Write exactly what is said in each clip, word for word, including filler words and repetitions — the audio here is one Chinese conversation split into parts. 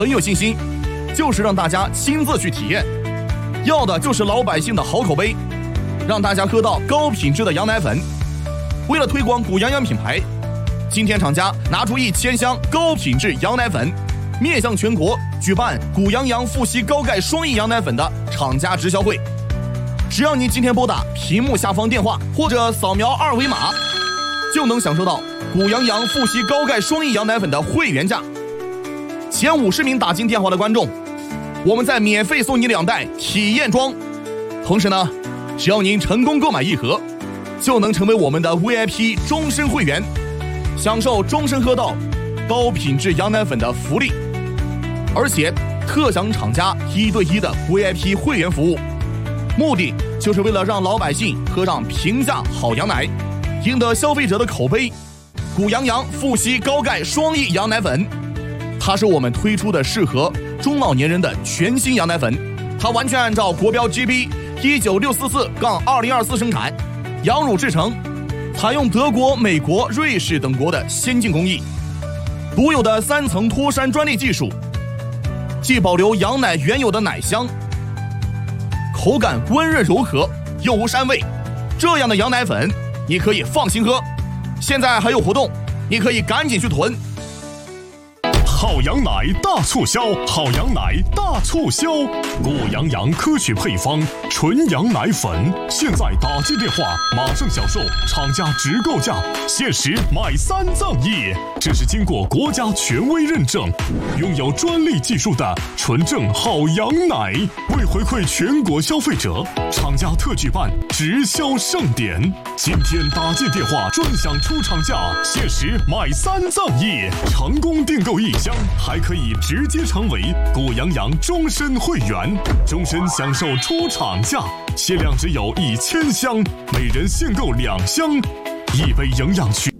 很有信心，就是让大家亲自去体验，要的就是老百姓的好口碑，让大家喝到高品质的羊奶粉。为了推广谷羊羊品牌，今天厂家拿出一千箱高品质羊奶粉，面向全国举办谷羊羊富硒高钙双益羊奶粉的厂家直销会。只要您今天拨打屏幕下方电话或者扫描二维码，就能享受到谷羊羊富硒高钙双益羊奶粉的会员价。前五十名打进电话的观众，我们再免费送你两袋体验装。同时呢，只要您成功购买一盒，就能成为我们的 V I P 终身会员，享受终身喝到高品质羊奶粉的福利，而且特享厂家一对一的 V I P 会员服务。目的就是为了让老百姓喝上平价好羊奶，赢得消费者的口碑。谷羊羊富硒高钙双益羊奶粉，它是我们推出的适合中老年人的全新羊奶粉，它完全按照国标 G B 一九六四四二零二四生产，羊乳制成，采用德国、美国、瑞士等国的先进工艺，独有的三层脱山专利技术，既保留羊奶原有的奶香，口感温润柔和，又无膻味。这样的羊奶粉你可以放心喝。现在还有活动，你可以赶紧去囤。 好羊奶大促销，好羊奶大促销，谷羊羊科学配方纯羊奶粉，现在打进电话马上享受厂家直购价，限时买三赠一。这是经过国家权威认证，拥有专利技术的纯正好羊奶。为回馈全国消费者，厂家特举办直销盛典，今天打进电话专享出厂价，限时买三赠一，成功订购一箱还可以直接成为谷羊羊终身会员，终身享受出厂价，限量只有一千箱，每人限购两箱，一杯营养全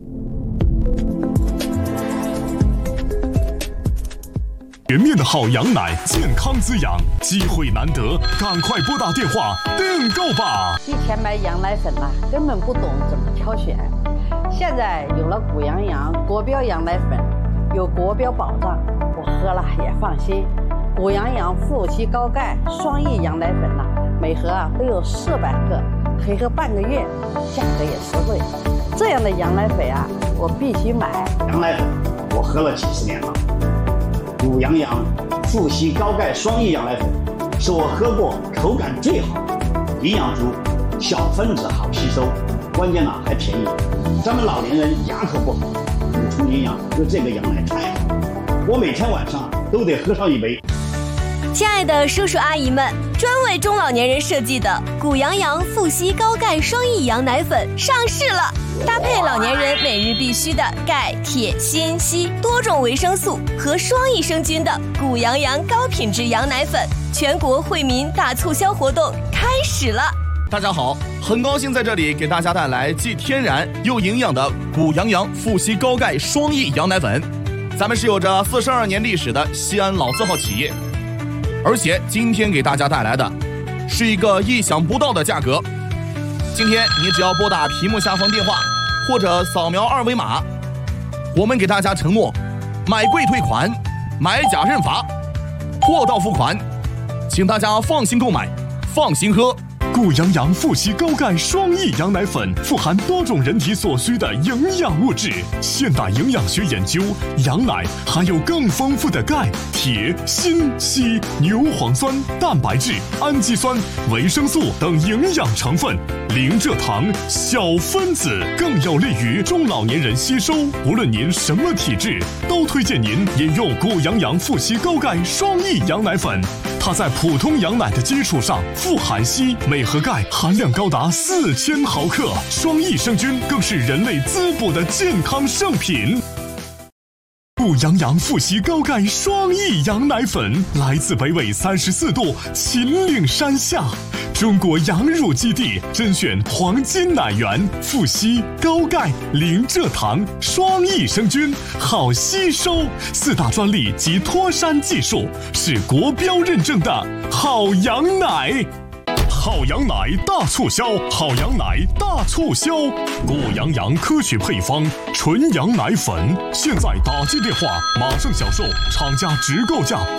全面的好羊奶，健康滋养，机会难得，赶快拨打电话订购吧。 以前买羊奶粉啊，根本不懂怎么挑选，现在有了谷羊羊国标羊奶粉，有国标保障，我喝了也放心。谷羊羊富硒高钙双益羊奶粉呐、啊，每盒啊都有四百克，可以喝半个月，价格也实惠。这样的羊奶粉啊，我必须买。 羊奶粉我喝了几十年了，谷羊羊富硒高钙双益羊奶粉是我喝过口感最好，营养足，小分子好吸收，关键呢还便宜。咱们老年人牙口不好，补充营养，就这个羊奶太好，我每天晚上都得喝上一杯。 亲爱的叔叔阿姨们，专为中老年人设计的谷羊羊富硒高钙双益羊奶粉上市了，搭配老年人每日必需的钙、铁、锌、硒多种维生素和双益生菌的谷羊羊高品质羊奶粉，全国惠民大促销活动开始了。 大家好，很高兴在这里给大家带来既天然又营养的谷羊羊富硒高钙双益羊奶粉。咱们是有着四十二年历史的西安老字号企业，而且今天给大家带来的是一个意想不到的价格。今天你只要拨打屏幕下方电话或者扫描二维码，我们给大家承诺买贵退款，买假认罚，货到付款，请大家放心购买，放心喝。 谷羊羊富硒高钙双益羊奶粉富含多种人体所需的营养物质。现代营养学研究，羊奶含有更丰富的钙、铁、锌、硒、牛磺酸、蛋白质、氨基酸、维生素等营养成分，零蔗糖，小分子，更有利于中老年人吸收。无论您什么体质，都推荐您饮用谷羊羊富硒高钙双益羊奶粉。它在普通羊奶的基础上富含硒，每盒钙含量高达四千毫克，双益生菌更是人类滋补的健康圣品。谷羊羊富硒高钙双益羊奶粉来自北纬三十四度秦岭山下，中国羊乳基地甄选黄金奶源，富硒、高钙、零蔗糖，双益生菌，好吸收，四大专利及脱山技术，是国标认证的好羊奶。好羊奶大促销，好羊奶大促销，谷羊羊科学配方纯羊奶粉，现在打进电话马上享受厂家直购价，